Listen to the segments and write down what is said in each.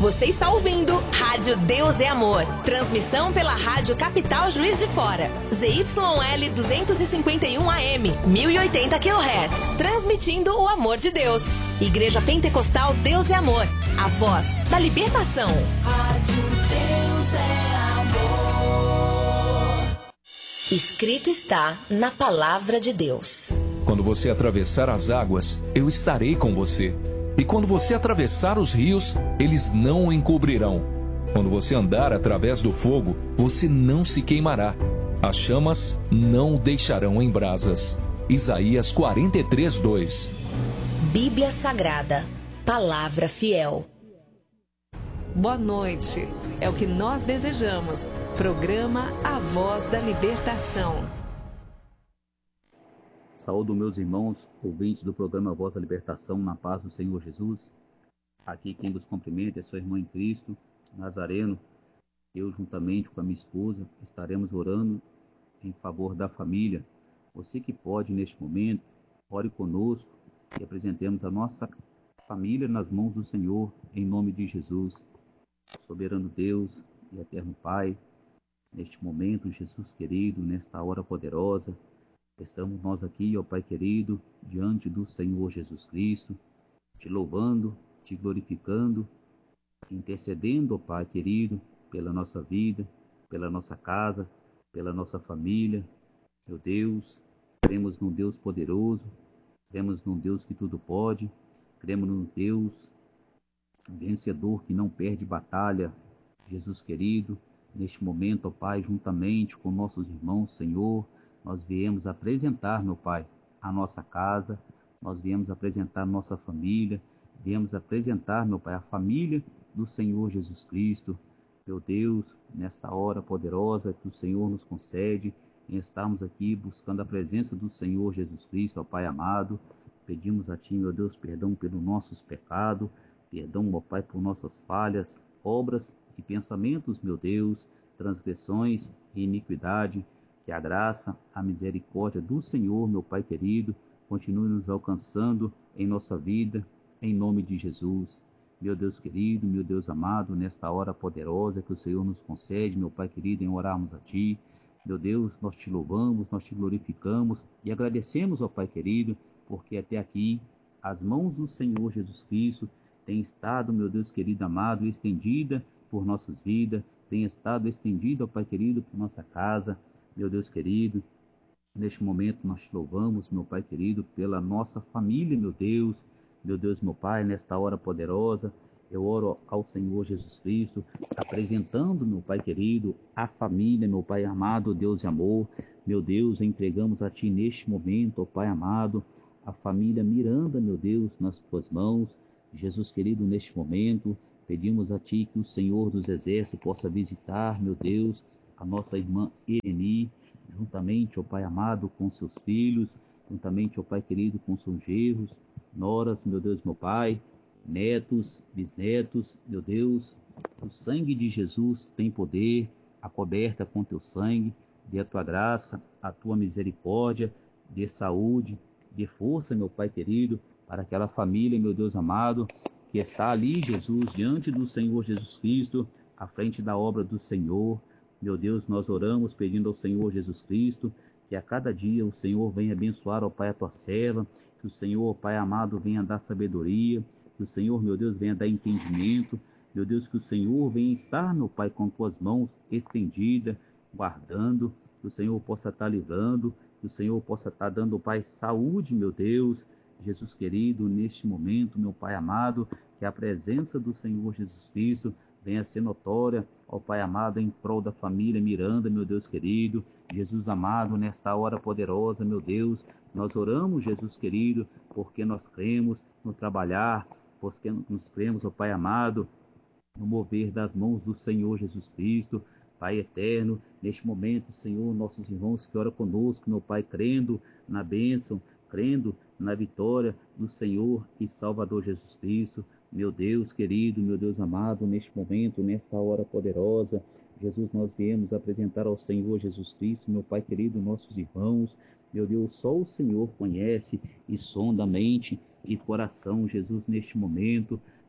Você está ouvindo Rádio Deus é Amor. Transmissão pela Rádio Capital Juiz de Fora. ZYL 251 AM, 1080 kHz. Transmitindo o amor de Deus. Igreja Pentecostal Deus é Amor. A voz da libertação. Rádio Deus é Amor. Escrito está na palavra de Deus. Quando você atravessar as águas, eu estarei com você. E quando você atravessar os rios, eles não o encobrirão. Quando você andar através do fogo, você não se queimará. As chamas não o deixarão em brasas. Isaías 43:2. Bíblia Sagrada. Palavra fiel. Boa noite. É o que nós desejamos. Programa A Voz da Libertação. Saúdo meus irmãos, ouvintes do programa A Voz da Libertação, na paz do Senhor Jesus. Aqui quem vos cumprimenta é sua irmã em Cristo, Nazareno. Eu, juntamente com a minha esposa, estaremos orando em favor da família. Você que pode, neste momento, ore conosco e apresentemos a nossa família nas mãos do Senhor, em nome de Jesus. Soberano Deus e eterno Pai, neste momento, Jesus querido, nesta hora poderosa, estamos nós aqui, ó Pai querido, diante do Senhor Jesus Cristo, te louvando, te glorificando, intercedendo, ó Pai querido, pela nossa vida, pela nossa casa, pela nossa família. Meu Deus, cremos num Deus poderoso, cremos num Deus que tudo pode, cremos num Deus vencedor que não perde batalha. Jesus querido, neste momento, ó Pai, juntamente com nossos irmãos, Senhor, nós viemos apresentar, meu Pai, a nossa casa, nós viemos apresentar nossa família, viemos apresentar, meu Pai, a família do Senhor Jesus Cristo. Meu Deus, nesta hora poderosa que o Senhor nos concede, em estarmos aqui buscando a presença do Senhor Jesus Cristo, ó Pai amado, pedimos a Ti, meu Deus, perdão pelos nossos pecados, perdão, ó Pai, por nossas falhas, obras e pensamentos, meu Deus, transgressões e iniquidade. Que a graça, a misericórdia do Senhor, meu Pai querido, continue nos alcançando em nossa vida, em nome de Jesus. Meu Deus querido, meu Deus amado, nesta hora poderosa que o Senhor nos concede, meu Pai querido, em orarmos a Ti. Meu Deus, nós Te louvamos, nós Te glorificamos e agradecemos, ó Pai querido, porque até aqui as mãos do Senhor Jesus Cristo têm estado, meu Deus querido amado, estendida por nossas vidas, tem estado estendida, ó Pai querido, por nossa casa. Meu Deus querido, neste momento nós te louvamos, meu Pai querido, pela nossa família, meu Deus, meu Pai, nesta hora poderosa, eu oro ao Senhor Jesus Cristo, apresentando, meu Pai querido, a família, meu Pai amado, Deus de amor, meu Deus, entregamos a Ti neste momento, ó Pai amado, a família Miranda, meu Deus, nas Tuas mãos. Jesus querido, neste momento, pedimos a Ti que o Senhor dos Exércitos possa visitar, meu Deus, a nossa irmã Ireni, juntamente, ó Pai amado, com seus filhos, juntamente, ó Pai querido, com seus genros, noras, meu Deus, meu Pai, netos, bisnetos, meu Deus, o sangue de Jesus tem poder, acoberta com teu sangue, dê a tua graça, a tua misericórdia, dê saúde, dê força, meu Pai querido, para aquela família, meu Deus amado, que está ali, Jesus, diante do Senhor Jesus Cristo, à frente da obra do Senhor. Meu Deus, nós oramos pedindo ao Senhor Jesus Cristo que a cada dia o Senhor venha abençoar, ó Pai, a tua serva, que o Senhor, ó Pai amado, venha dar sabedoria, que o Senhor, meu Deus, venha dar entendimento, meu Deus, que o Senhor venha estar, meu Pai, com tuas mãos estendidas, guardando, que o Senhor possa estar livrando, que o Senhor possa estar dando, ó Pai, saúde, meu Deus, Jesus querido, neste momento, meu Pai amado, que a presença do Senhor Jesus Cristo venha ser notória, ó Pai amado, em prol da família Miranda, meu Deus querido, Jesus amado, nesta hora poderosa, meu Deus, nós oramos, Jesus querido, porque nós cremos no trabalhar, porque nós cremos, ó Pai amado, no mover das mãos do Senhor Jesus Cristo, Pai eterno, neste momento, Senhor, nossos irmãos que oram conosco, meu Pai, crendo na bênção, crendo na vitória do Senhor e Salvador Jesus Cristo. Meu Deus querido, meu Deus amado, neste momento, nesta hora poderosa, Jesus, nós viemos apresentar ao Senhor Jesus Cristo, meu Pai querido, nossos irmãos. Meu Deus, só o Senhor conhece e sonda a mente e coração, Jesus, neste momento.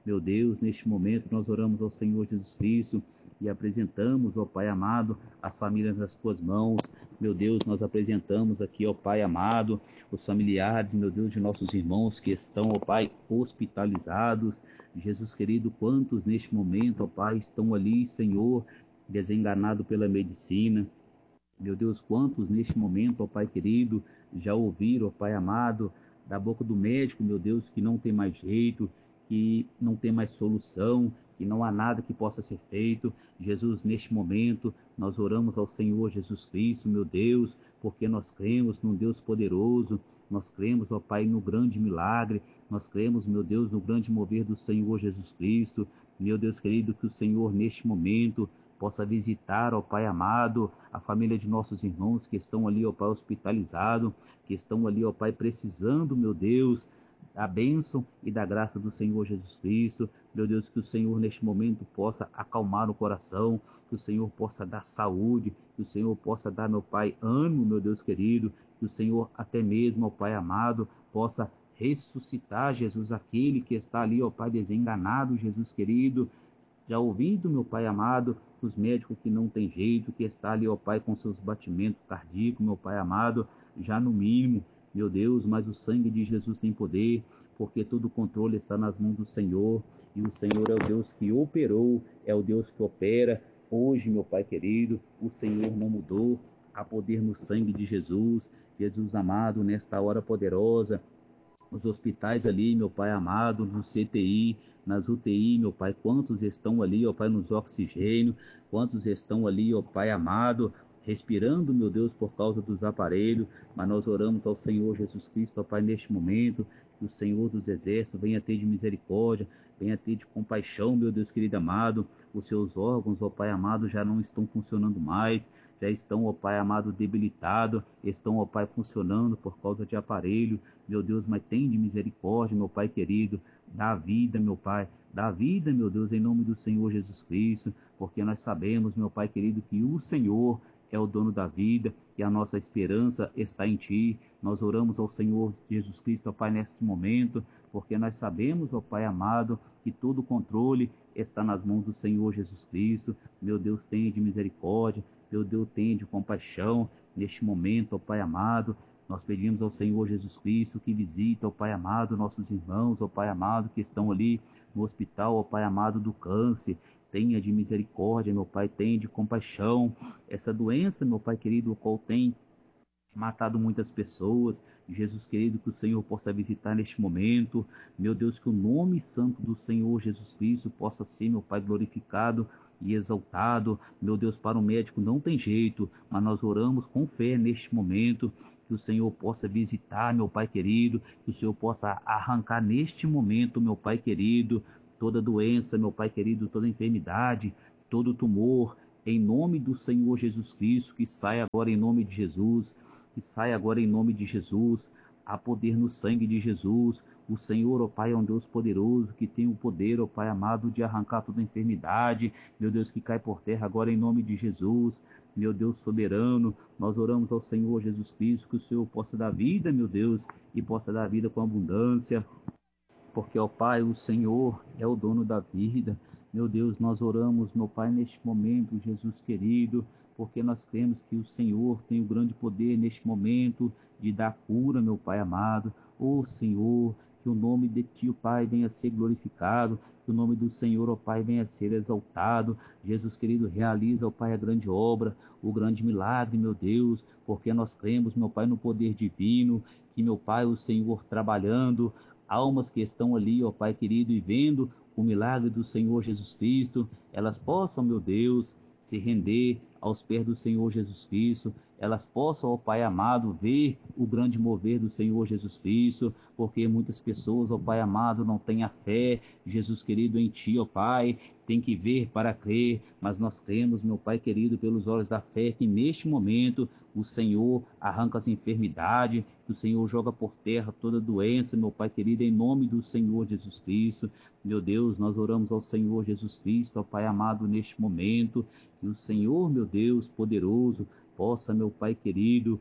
Meu Deus, neste momento nós oramos ao Senhor Jesus Cristo e apresentamos, ó Pai amado, as famílias nas tuas mãos. Meu Deus, nós apresentamos aqui, ó Pai amado, os familiares, meu Deus, de nossos irmãos que estão, ó Pai, hospitalizados. Jesus querido, quantos neste momento, ó Pai, estão ali, Senhor, desenganados pela medicina. Meu Deus, quantos neste momento, ó Pai querido, já ouviram, ó Pai amado, da boca do médico, meu Deus, que não tem mais jeito, que não tem mais solução, que não há nada que possa ser feito. Jesus, neste momento, nós oramos ao Senhor Jesus Cristo, meu Deus, porque nós cremos num Deus poderoso, nós cremos, ó Pai, no grande milagre, nós cremos, meu Deus, no grande mover do Senhor Jesus Cristo. Meu Deus querido, que o Senhor, neste momento, possa visitar, ó Pai amado, a família de nossos irmãos que estão ali, ó Pai, hospitalizados, que estão ali, ó Pai, precisando, meu Deus, da bênção e da graça do Senhor Jesus Cristo. Meu Deus, que o Senhor neste momento possa acalmar o coração, que o Senhor possa dar saúde, que o Senhor possa dar, meu Pai, ânimo, meu Deus querido, que o Senhor até mesmo, ó Pai amado, possa ressuscitar, Jesus, aquele que está ali, ó Pai, desenganado, Jesus querido, já ouvindo, meu Pai amado, os médicos que não tem jeito, que está ali, ó Pai, com seus batimentos cardíacos, meu Pai amado, já no mínimo, meu Deus, mas o sangue de Jesus tem poder, porque todo o controle está nas mãos do Senhor, e o Senhor é o Deus que operou, é o Deus que opera. Hoje, meu Pai querido, o Senhor não mudou, há poder no sangue de Jesus. Jesus amado, nesta hora poderosa, os hospitais ali, meu Pai amado, no CTI, nas UTI, meu Pai, quantos estão ali, ó Pai, nos oxigênio, quantos estão ali, ó Pai amado, respirando, meu Deus, por causa dos aparelhos, mas nós oramos ao Senhor Jesus Cristo, ó Pai, neste momento, que o Senhor dos Exércitos venha ter de misericórdia, venha ter de compaixão, meu Deus querido amado, os seus órgãos, ó Pai amado, já não estão funcionando mais, já estão, ó Pai amado, debilitados, estão, ó Pai, funcionando por causa de aparelho, meu Deus, mas tem de misericórdia, meu Pai querido, dá vida, meu Pai, dá vida, meu Deus, em nome do Senhor Jesus Cristo, porque nós sabemos, meu Pai querido, que o Senhor é o dono da vida e a nossa esperança está em Ti. Nós oramos ao Senhor Jesus Cristo, ó Pai, neste momento, porque nós sabemos, ó Pai amado, que todo o controle está nas mãos do Senhor Jesus Cristo. Meu Deus, tenha de misericórdia, meu Deus, tenha de compaixão neste momento, ó Pai amado. Nós pedimos ao Senhor Jesus Cristo que visita, ó Pai amado, nossos irmãos, ó Pai amado, que estão ali no hospital, ó Pai amado, do câncer. Tenha de misericórdia, meu Pai, tenha de compaixão. Essa doença, meu Pai querido, o qual tem matado muitas pessoas, Jesus querido, que o Senhor possa visitar neste momento. Meu Deus, que o nome santo do Senhor Jesus Cristo possa ser, meu Pai, glorificado e exaltado. Meu Deus, para o médico não tem jeito, mas nós oramos com fé neste momento, que o Senhor possa visitar, meu Pai querido, que o Senhor possa arrancar neste momento, meu Pai querido, toda doença, meu Pai querido, toda enfermidade, todo tumor, em nome do Senhor Jesus Cristo, que saia agora em nome de Jesus, que saia agora em nome de Jesus. Há poder no sangue de Jesus. O Senhor, ó Pai, é um Deus poderoso, que tem o poder, ó Pai amado, de arrancar toda enfermidade. Meu Deus, que cai por terra agora em nome de Jesus. Meu Deus soberano, nós oramos ao Senhor Jesus Cristo, que o Senhor possa dar vida, meu Deus, e possa dar vida com abundância. Porque, ó Pai, o Senhor é o dono da vida. Meu Deus, nós oramos, meu Pai, neste momento, Jesus querido, porque nós cremos que o Senhor tem o grande poder neste momento de dar cura, meu Pai amado. Ó Senhor, que o nome de Ti, ó Pai, venha a ser glorificado, que o nome do Senhor, ó Pai, venha a ser exaltado. Jesus querido, realiza, ó Pai, a grande obra, o grande milagre, meu Deus, porque nós cremos, meu Pai, no poder divino, que, meu Pai, o Senhor trabalhando, almas que estão ali, ó Pai querido, e vendo o milagre do Senhor Jesus Cristo, elas possam, meu Deus, se render aos pés do Senhor Jesus Cristo, elas possam, ó Pai amado, ver o grande mover do Senhor Jesus Cristo, porque muitas pessoas, ó Pai amado, não têm a fé, Jesus querido, em Ti, ó Pai, tem que ver para crer, mas nós cremos, meu Pai querido, pelos olhos da fé, que neste momento o Senhor arranca as enfermidades, que o Senhor joga por terra toda doença, meu Pai querido, em nome do Senhor Jesus Cristo. Meu Deus, nós oramos ao Senhor Jesus Cristo, ó Pai amado, neste momento, que o Senhor, meu Deus, poderoso, possa, meu Pai querido,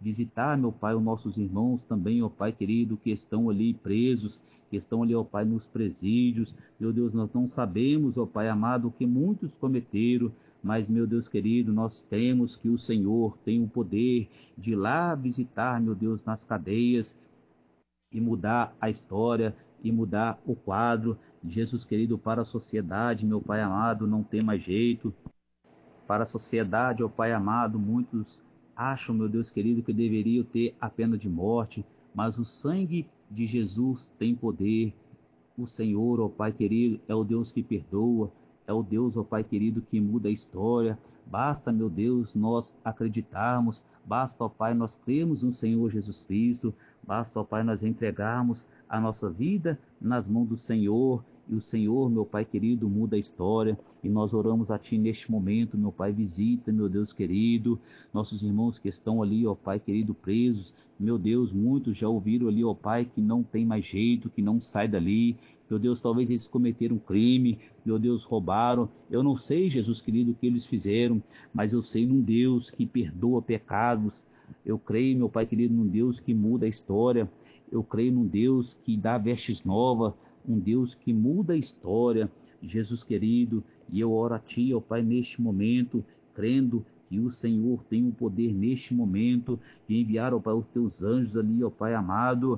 visitar, meu Pai, os nossos irmãos também, ó Pai querido, que estão ali presos, que estão ali, ó Pai, nos presídios. Meu Deus, nós não sabemos, ó Pai amado, o que muitos cometeram, mas, meu Deus querido, nós temos que o Senhor tem o poder de ir lá visitar, meu Deus, nas cadeias e mudar a história e mudar o quadro. Jesus querido, para a sociedade, meu Pai amado, não tem mais jeito. Para a sociedade, ó Pai amado, muitos acham, meu Deus querido, que deveriam ter a pena de morte, mas o sangue de Jesus tem poder. O Senhor, ó Pai querido, é o Deus que perdoa, é o Deus, ó Pai querido, que muda a história. Basta, meu Deus, nós acreditarmos, basta, ó Pai, nós cremos no Senhor Jesus Cristo, basta, ó Pai, nós entregarmos a nossa vida nas mãos do Senhor, e o Senhor, meu Pai querido, muda a história. E nós oramos a Ti neste momento, meu Pai, visita, meu Deus querido, nossos irmãos que estão ali, ó Pai querido, presos. Meu Deus, muitos já ouviram ali, ó Pai, que não tem mais jeito, que não sai dali. Meu Deus, talvez eles cometeram um crime, meu Deus, roubaram. Eu não sei, Jesus querido, o que eles fizeram, mas eu sei num Deus que perdoa pecados. Eu creio, meu Pai querido, num Deus que muda a história. Eu creio num Deus que dá vestes novas, um Deus que muda a história, Jesus querido. E eu oro a Ti, ó Pai, neste momento, crendo que o Senhor tem o poder neste momento de enviar, ó Pai, os Teus anjos ali, ó Pai amado,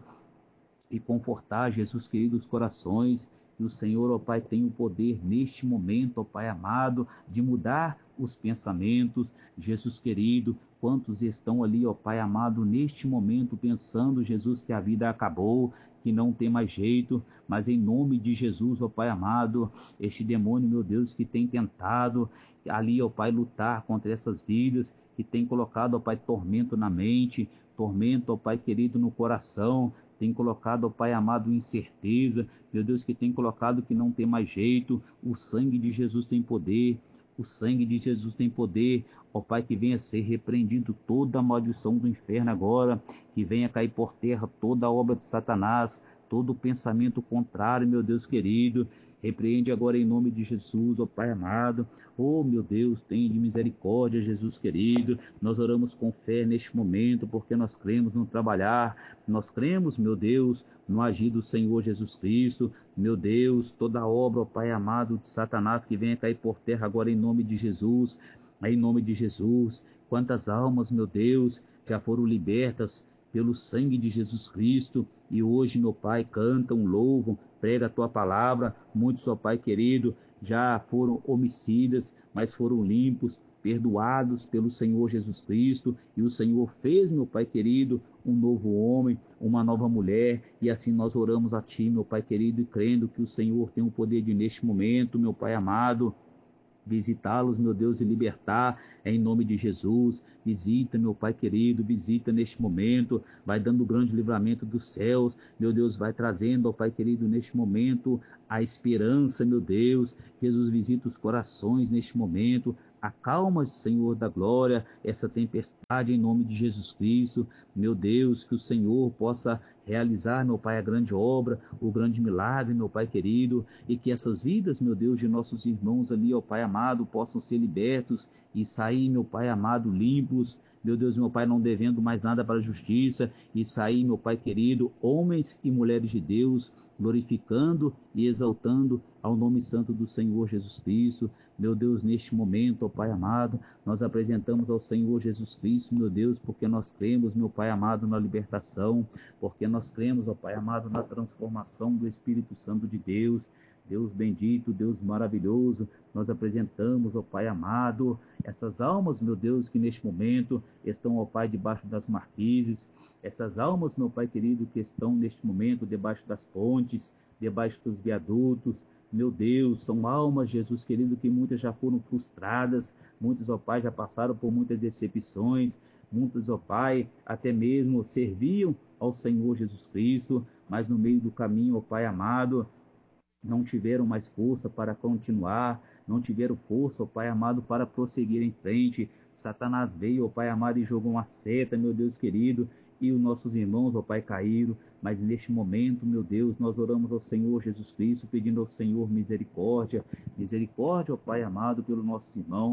e confortar, Jesus querido, os corações. Que o Senhor, ó Pai, tem o poder neste momento, ó Pai amado, de mudar os pensamentos. Jesus querido, quantos estão ali, ó Pai amado, neste momento pensando, Jesus, que a vida acabou, que não tem mais jeito, mas em nome de Jesus, ó Pai amado, este demônio, meu Deus, que tem tentado ali, ó Pai, lutar contra essas vidas, que tem colocado, ó Pai, tormento na mente, tormento, ó Pai querido, no coração, tem colocado, ó Pai amado, incerteza, meu Deus, que tem colocado que não tem mais jeito. O sangue de Jesus tem poder, o sangue de Jesus tem poder, ó Pai, que venha ser repreendido toda a maldição do inferno agora, que venha cair por terra toda a obra de Satanás, todo o pensamento contrário, meu Deus querido. Repreende agora em nome de Jesus, ó Pai amado. Oh, meu Deus, tenha de misericórdia, Jesus querido. Nós oramos com fé neste momento, porque nós cremos no trabalhar, nós cremos, meu Deus, no agir do Senhor Jesus Cristo. Meu Deus, toda a obra, ó Pai amado, de Satanás, que venha cair por terra agora em nome de Jesus. Em nome de Jesus. Quantas almas, meu Deus, já foram libertas pelo sangue de Jesus Cristo, e hoje, meu Pai, cantam, louvam, prega a Tua palavra. Muitos, ó Pai querido, já foram homicidas, mas foram limpos, perdoados pelo Senhor Jesus Cristo, e o Senhor fez, meu Pai querido, um novo homem, uma nova mulher, e assim nós oramos a Ti, meu Pai querido, e crendo que o Senhor tem o poder de, neste momento, meu Pai amado, visitá-los, meu Deus, e libertar em nome de Jesus. Visita, meu Pai querido, visita neste momento, vai dando grande livramento dos céus, meu Deus, vai trazendo, ó Pai querido, neste momento, a esperança, meu Deus. Jesus, visita os corações neste momento, acalma, Senhor da glória, essa tempestade em nome de Jesus Cristo. Meu Deus, que o Senhor possa realizar, meu Pai, a grande obra, o grande milagre, meu Pai querido, e que essas vidas, meu Deus, de nossos irmãos ali, ó Pai amado, possam ser libertos e sair, meu Pai amado, limpos, meu Deus, meu Pai, não devendo mais nada para a justiça, e sair, meu Pai querido, homens e mulheres de Deus, glorificando e exaltando ao nome santo do Senhor Jesus Cristo. Meu Deus, neste momento, ó Pai amado, nós apresentamos ao Senhor Jesus Cristo, meu Deus, porque nós cremos, meu Pai amado, na libertação, porque nós cremos, ó Pai amado, na transformação do Espírito Santo de Deus. Deus bendito, Deus maravilhoso, nós apresentamos, ó Pai amado, essas almas, meu Deus, que neste momento estão, ó Pai, debaixo das marquises, essas almas, meu Pai querido, que estão neste momento debaixo das pontes, debaixo dos viadutos. Meu Deus, são almas, Jesus querido, que muitas já foram frustradas, muitos, ó Pai, já passaram por muitas decepções, muitos, ó Pai, até mesmo serviam ao Senhor Jesus Cristo, mas no meio do caminho, ó Pai amado, não tiveram mais força para continuar, não tiveram força, ó Pai amado, para prosseguir em frente. Satanás veio, ó Pai amado, e jogou uma seta, meu Deus querido, e os nossos irmãos, ó Pai, caíram. Mas neste momento, meu Deus, nós oramos ao Senhor Jesus Cristo, pedindo ao Senhor misericórdia. Misericórdia, ó Pai amado, pelo nosso irmão.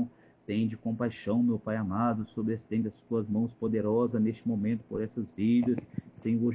Tende compaixão, meu Pai amado, estende as tuas mãos poderosas neste momento por essas vidas. Senhor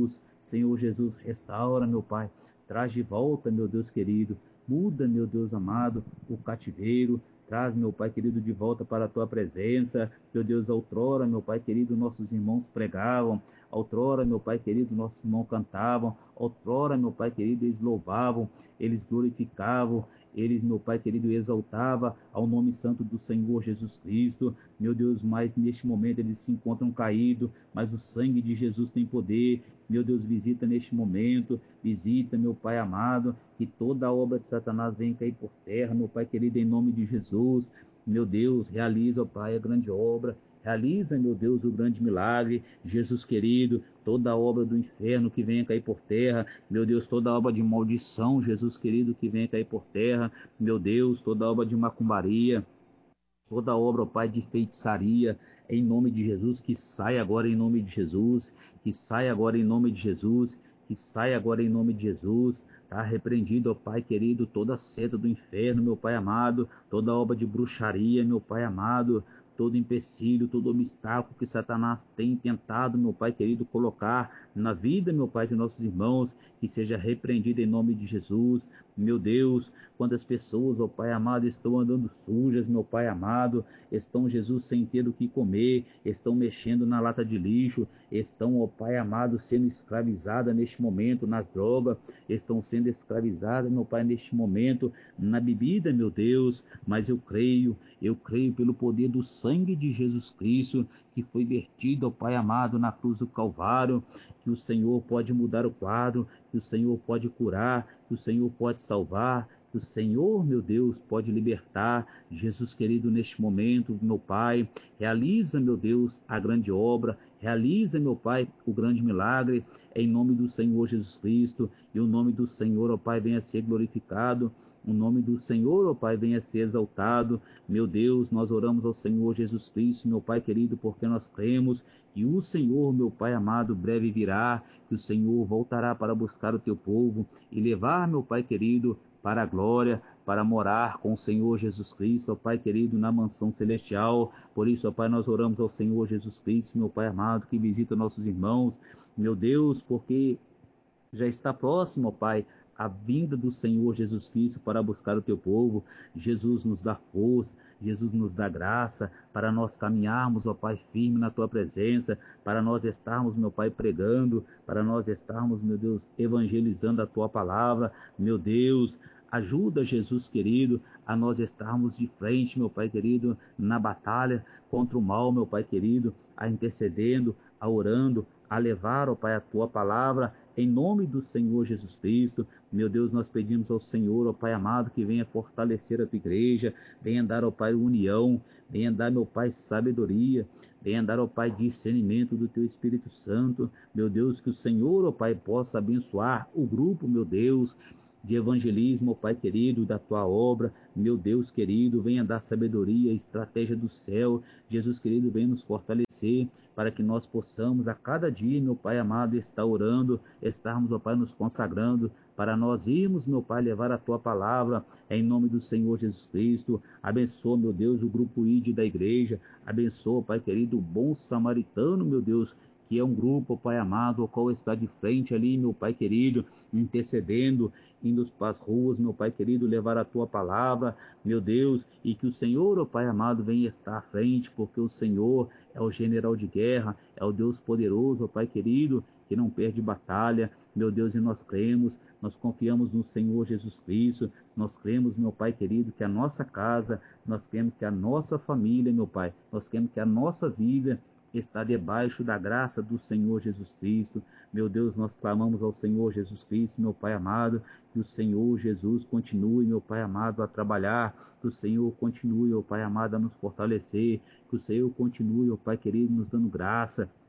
Jesus, restaura, meu Pai. Traz de volta, meu Deus querido. Muda, meu Deus amado, o cativeiro. Traz, meu Pai querido, de volta para a tua presença. Meu Deus, outrora, meu Pai querido, nossos irmãos pregavam. Outrora, meu Pai querido, nossos irmãos cantavam. Outrora, meu Pai querido, eles louvavam, eles glorificavam. Eles, meu Pai querido, exaltava ao nome santo do Senhor Jesus Cristo. Meu Deus, mas neste momento eles se encontram caídos, mas o sangue de Jesus tem poder. Meu Deus, visita neste momento, visita, meu Pai amado, que toda a obra de Satanás venha cair por terra, meu Pai querido, em nome de Jesus. Meu Deus, realiza, ó Pai, a grande obra. Realiza, meu Deus, o grande milagre. Jesus querido, toda a obra do inferno que venha cair por terra. Meu Deus, toda a obra de maldição, Jesus querido, que venha cair por terra. Meu Deus, toda a obra de macumbaria, toda a obra, ó Pai, de feitiçaria, em nome de Jesus, que saia agora em nome de Jesus, que saia agora em nome de Jesus, que saia agora em nome de Jesus. Está repreendido, ó Pai querido, toda a seta do inferno, meu Pai amado, toda obra de bruxaria, meu Pai amado, todo empecilho, todo obstáculo que Satanás tem tentado, meu Pai querido, colocar na vida, meu Pai, de nossos irmãos, que seja repreendido em nome de Jesus. Meu Deus, quantas pessoas, ó Pai amado, estão andando sujas, meu Pai amado, estão, Jesus, sem ter o que comer, estão mexendo na lata de lixo, estão, ó Pai amado, sendo escravizadas neste momento nas drogas, estão sendo escravizadas, meu Pai, neste momento na bebida, meu Deus, mas eu creio pelo poder do sangue de Jesus Cristo, que foi vertido, ó Pai amado, na cruz do Calvário, que o Senhor pode mudar o quadro, que o Senhor pode curar, que o Senhor pode salvar, que o Senhor, meu Deus, pode libertar. Jesus querido, neste momento, meu Pai, realiza, meu Deus, a grande obra, realiza, meu Pai, o grande milagre, em nome do Senhor Jesus Cristo, e o nome do Senhor, ó Pai, venha a ser glorificado. O nome do Senhor, ó Pai, venha a ser exaltado. Meu Deus, nós oramos ao Senhor Jesus Cristo, meu Pai querido, porque nós cremos que o Senhor, meu Pai amado, breve virá, que o Senhor voltará para buscar o teu povo e levar, meu Pai querido, para a glória, para morar com o Senhor Jesus Cristo, ó Pai querido, na mansão celestial. Por isso, ó Pai, nós oramos ao Senhor Jesus Cristo, meu Pai amado, que visita nossos irmãos, meu Deus, porque já está próximo, ó Pai, a vinda do Senhor Jesus Cristo para buscar o teu povo. Jesus nos dá força, Jesus nos dá graça para nós caminharmos, ó Pai, firme na tua presença, para nós estarmos, meu Pai, pregando, para nós estarmos, meu Deus, evangelizando a tua palavra. Meu Deus, ajuda, Jesus querido, a nós estarmos de frente, meu Pai querido, na batalha contra o mal, meu Pai querido, a intercedendo, a orando, a levar, ó Pai, a tua palavra, em nome do Senhor Jesus Cristo. Meu Deus, nós pedimos ao Senhor, ó Pai amado, que venha fortalecer a tua igreja, venha dar, ó Pai, união, venha dar, meu Pai, sabedoria, venha dar, ó Pai, discernimento do teu Espírito Santo. Meu Deus, que o Senhor, ó Pai, possa abençoar o grupo, meu Deus, de evangelismo, ó Pai querido, da tua obra. Meu Deus querido, venha dar sabedoria, estratégia do céu. Jesus querido, venha nos fortalecer para que nós possamos a cada dia, meu Pai amado, estar orando, estarmos, ó Pai, nos consagrando, para nós irmos, meu Pai, levar a tua palavra em nome do Senhor Jesus Cristo. Abençoa, meu Deus, o grupo ID da igreja. Abençoa, Pai querido, o bom samaritano, meu Deus, que é um grupo, Pai amado, o qual está de frente ali, meu Pai querido, intercedendo, indo para as ruas, meu Pai querido, levar a tua palavra, meu Deus, e que o Senhor, ó Pai amado, venha estar à frente, porque o Senhor é o general de guerra, é o Deus poderoso, ó Pai querido, que não perde batalha. Meu Deus, e nós cremos, nós confiamos no Senhor Jesus Cristo, nós cremos, meu Pai querido, que a nossa casa, nós cremos que a nossa família, meu Pai, nós cremos que a nossa vida está debaixo da graça do Senhor Jesus Cristo. Meu Deus, nós clamamos ao Senhor Jesus Cristo, meu Pai amado, que o Senhor Jesus continue, meu Pai amado, a trabalhar, que o Senhor continue, meu Pai amado, a nos fortalecer, que o Senhor continue, meu Pai querido, nos dando graça,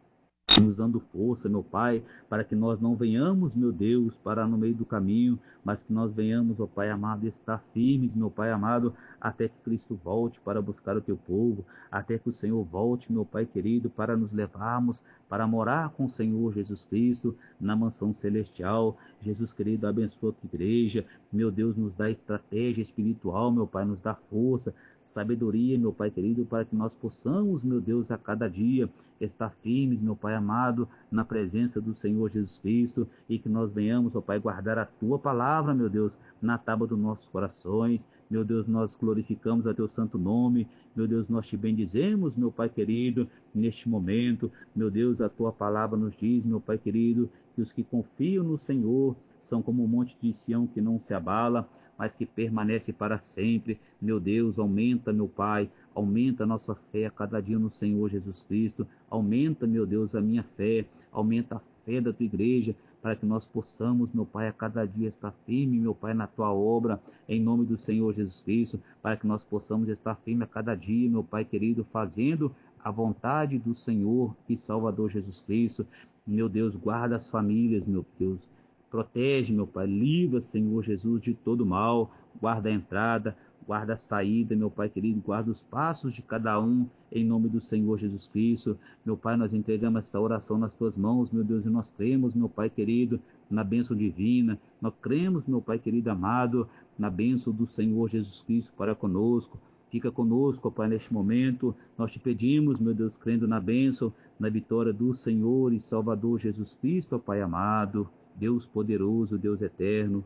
nos dando força, meu Pai, para que nós não venhamos, meu Deus, parar no meio do caminho, mas que nós venhamos, ó Pai amado, estar firmes, meu Pai amado, até que Cristo volte para buscar o teu povo, até que o Senhor volte, meu Pai querido, para nos levarmos, para morar com o Senhor Jesus Cristo na mansão celestial. Jesus querido, abençoa a tua igreja, meu Deus, nos dá estratégia espiritual, meu Pai, nos dá força, sabedoria, meu Pai querido, para que nós possamos, meu Deus, a cada dia estar firmes, meu Pai amado, na presença do Senhor Jesus Cristo, e que nós venhamos, ó Pai, guardar a tua palavra, meu Deus, na tábua dos nossos corações. Meu Deus, nós glorificamos a teu santo nome, meu Deus, nós te bendizemos, meu Pai querido, neste momento. Meu Deus, a tua palavra nos diz, meu Pai querido, que os que confiam no Senhor são como um monte de Sião que não se abala, mas que permanece para sempre. Meu Deus, aumenta, meu Pai, aumenta a nossa fé a cada dia no Senhor Jesus Cristo. Aumenta, meu Deus, a minha fé, aumenta a fé da tua igreja, para que nós possamos, meu Pai, a cada dia estar firme, meu Pai, na tua obra, em nome do Senhor Jesus Cristo, para que nós possamos estar firme a cada dia, meu Pai querido, fazendo a vontade do Senhor e Salvador Jesus Cristo. Meu Deus, guarda as famílias, meu Deus, protege, meu Pai, livra, Senhor Jesus, de todo mal, guarda a entrada, guarda a saída, meu Pai querido, guarda os passos de cada um, em nome do Senhor Jesus Cristo. Meu Pai, nós entregamos essa oração nas tuas mãos, meu Deus, e nós cremos, meu Pai querido, na bênção divina, nós cremos, meu Pai querido amado, na bênção do Senhor Jesus Cristo para conosco. Fica conosco, Pai, neste momento. Nós te pedimos, meu Deus, crendo na bênção, na vitória do Senhor e Salvador Jesus Cristo, Pai amado, Deus poderoso, Deus eterno.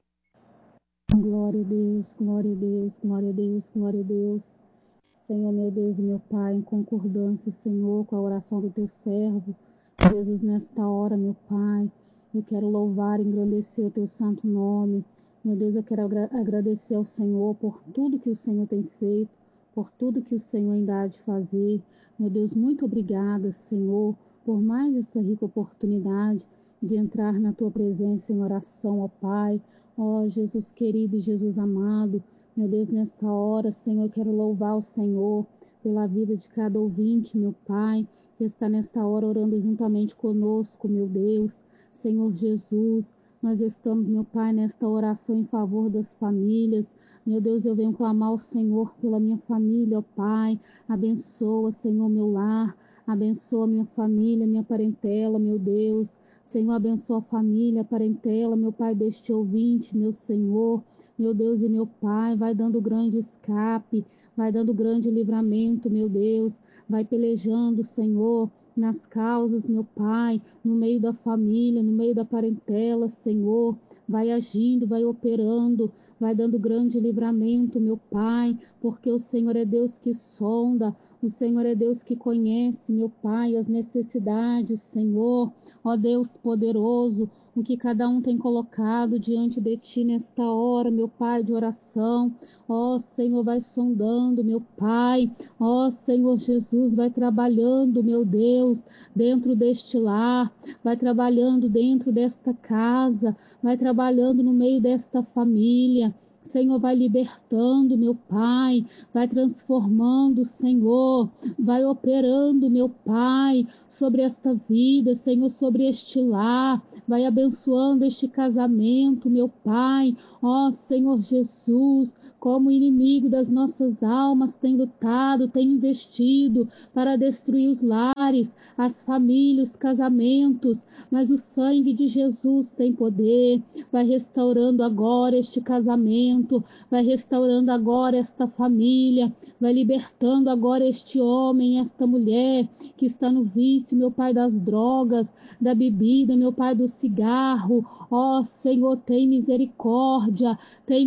Glória a Deus, glória a Deus, glória a Deus, glória a Deus. Senhor, meu Deus e meu Pai, em concordância, Senhor, com a oração do teu servo, Jesus, nesta hora, meu Pai, eu quero louvar e engrandecer o teu santo nome. Meu Deus, eu quero agradecer ao Senhor por tudo que o Senhor tem feito, por tudo que o Senhor ainda há de fazer. Meu Deus, muito obrigada, Senhor, por mais essa rica oportunidade de entrar na tua presença em oração, ó Pai. Ó Jesus querido e Jesus amado, meu Deus, nessa hora, Senhor, eu quero louvar o Senhor pela vida de cada ouvinte, meu Pai, que está nesta hora orando juntamente conosco, meu Deus. Senhor Jesus, nós estamos, meu Pai, nesta oração em favor das famílias. Meu Deus, eu venho clamar ao Senhor pela minha família, ó Pai. Abençoa, Senhor, meu lar. Abençoa minha família, minha parentela, meu Deus. Senhor, abençoa a família, a parentela, meu Pai, deste ouvinte, meu Senhor. Meu Deus e meu Pai, vai dando grande escape, vai dando grande livramento, meu Deus. Vai pelejando, Senhor, nas causas, meu Pai, no meio da família, no meio da parentela, Senhor. Vai agindo, vai operando, vai dando grande livramento, meu Pai, porque o Senhor é Deus que sonda, o Senhor é Deus que conhece, meu Pai, as necessidades, Senhor. Ó Deus poderoso, o que cada um tem colocado diante de Ti nesta hora, meu Pai, de oração. Ó Senhor, vai sondando, meu Pai. Ó Senhor Jesus, vai trabalhando, meu Deus, dentro deste lar, vai trabalhando dentro desta casa, vai trabalhando no meio desta família. Senhor, vai libertando, meu Pai, vai transformando, Senhor, vai operando, meu Pai, sobre esta vida, Senhor, sobre este lar, vai abençoando este casamento, meu Pai. Ó Senhor Jesus, como o inimigo das nossas almas tem lutado, tem investido para destruir os lares, as famílias, os casamentos, mas o sangue de Jesus tem poder, vai restaurando agora este casamento, vai restaurando agora esta família, vai libertando agora este homem, esta mulher que está no vício, meu Pai, das drogas, da bebida, meu Pai, do cigarro. Ó Senhor, tem misericórdia,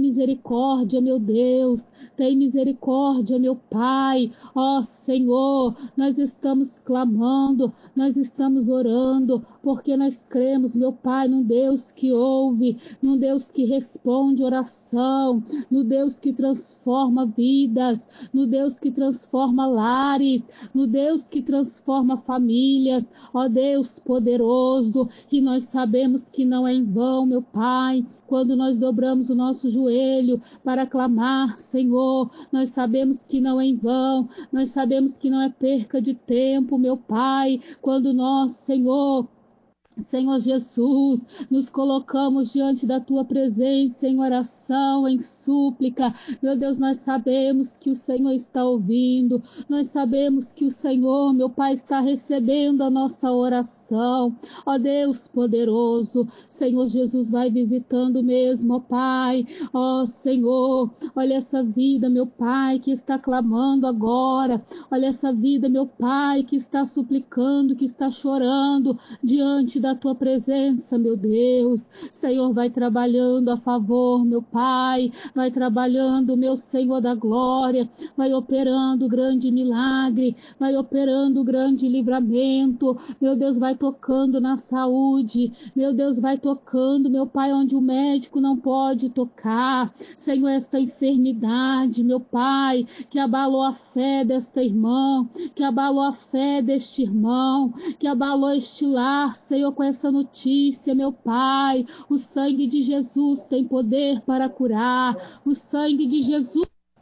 meu Deus, tem misericórdia, meu Pai. Ó Senhor, nós estamos clamando, nós estamos orando, porque nós cremos, meu Pai, num Deus que ouve, num Deus que responde oração, no Deus que transforma vidas, no Deus que transforma lares, no Deus que transforma famílias. Ó Deus poderoso, e nós sabemos que não é em vão, meu Pai, quando nós dobramos o nosso joelho para clamar, Senhor, nós sabemos que não é em vão, nós sabemos que não é perca de tempo, meu meu Pai, quando nós, Senhor Jesus, nos colocamos diante da Tua presença em oração, em súplica. Meu Deus, nós sabemos que o Senhor está ouvindo, nós sabemos que o Senhor, meu Pai, está recebendo a nossa oração. Ó Deus poderoso, Senhor Jesus, vai visitando mesmo, ó Pai. Ó Senhor, olha essa vida, meu Pai, que está clamando agora. Olha essa vida, meu Pai, que está suplicando, que está chorando diante da Tua presença, meu Deus. Senhor, vai trabalhando a favor, meu Pai, vai trabalhando, meu Senhor da glória, vai operando grande milagre, vai operando grande livramento, meu Deus, vai tocando na saúde, meu Deus, vai tocando, meu Pai, onde o médico não pode tocar, Senhor, esta enfermidade, meu Pai, que abalou a fé desta irmã, que abalou a fé deste irmão, que abalou este lar, Senhor, com essa notícia, meu Pai, o sangue de Jesus tem poder para curar, o sangue de Jesus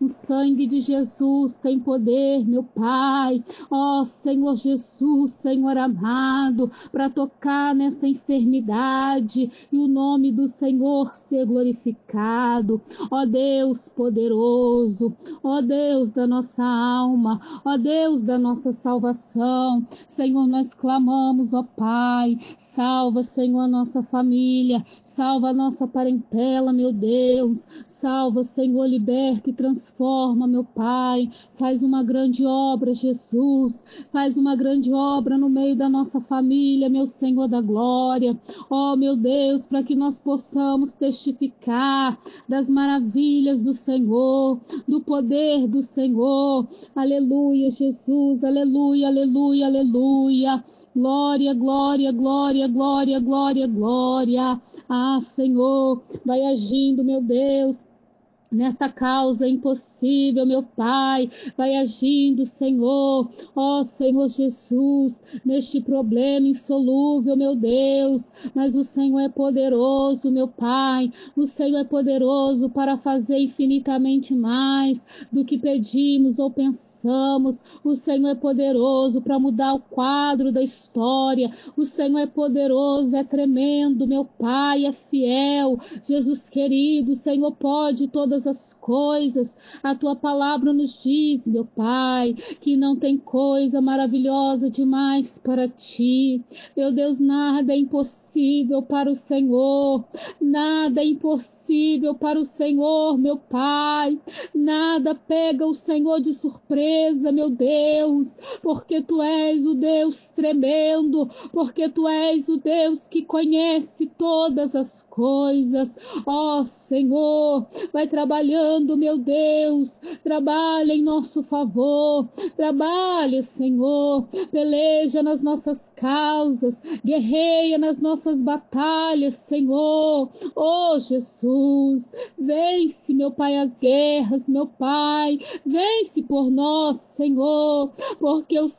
tem poder, meu Pai. Ó Senhor Jesus, Senhor amado, para tocar nessa enfermidade e o nome do Senhor ser glorificado. Ó Deus poderoso, ó Deus da nossa alma, ó Deus da nossa salvação. Senhor, nós clamamos, ó Pai, salva, Senhor, a nossa família, salva a nossa parentela, meu Deus, salva, Senhor, liberta e transforma, meu Pai, faz uma grande obra, Jesus, faz uma grande obra no meio da nossa família, meu Senhor da glória, ó meu Deus, para que nós possamos testificar das maravilhas do Senhor, do poder do Senhor, aleluia, Jesus, aleluia, aleluia, aleluia, glória, glória, glória, glória, glória, glória, ah Senhor, vai agindo, meu Deus, nesta causa impossível, meu Pai, vai agindo, Senhor, ó Senhor Jesus, neste problema insolúvel, meu Deus, mas o Senhor é poderoso, meu Pai, o Senhor é poderoso para fazer infinitamente mais do que pedimos ou pensamos, o Senhor é poderoso para mudar o quadro da história, o Senhor é poderoso, é tremendo, meu Pai, é fiel, Jesus querido, o Senhor pode todas as coisas, a Tua palavra nos diz, meu Pai, que não tem coisa maravilhosa demais para Ti, meu Deus, nada é impossível para o Senhor, nada é impossível para o Senhor, meu Pai, nada pega o Senhor de surpresa, meu Deus, porque Tu és o Deus tremendo, porque Tu és o Deus que conhece todas as coisas, ó Senhor, vai trabalhando, meu Deus, trabalha em nosso favor, trabalha, Senhor, peleja nas nossas causas, guerreia nas nossas batalhas, Senhor, ó Jesus, vence, meu Pai, as guerras, meu Pai, vence por nós, Senhor, porque o